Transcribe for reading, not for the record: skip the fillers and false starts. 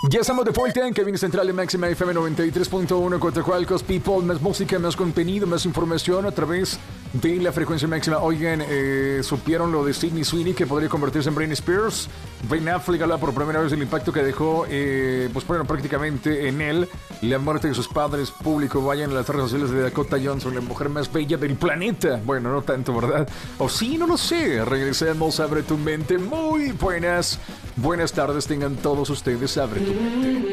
Ya estamos de vuelta en Cabina Central de Máxima FM 93.1 Coatzacoalcos, people, más música, más contenido, más información a través de la frecuencia máxima. Oigan, supieron lo de Sydney Sweeney, que podría convertirse en Britney Spears. Ben Affleck habla por primera vez del impacto que dejó, pues bueno, prácticamente en él, la muerte de sus padres. Público, vayan a las redes sociales de Dakota Johnson, la mujer más bella del planeta. Bueno, no tanto, ¿verdad? O sí, no lo sé. Regresemos, abre tu mente. Muy buenas tardes tengan todos ustedes, abre tu mente.